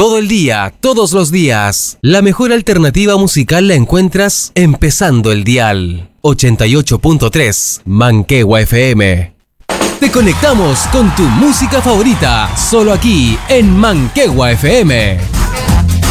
Todo el día, todos los días. La mejor alternativa musical la encuentras empezando el dial. 88.3 Manquehue FM. Te conectamos con tu música favorita, solo aquí en Manquehue FM.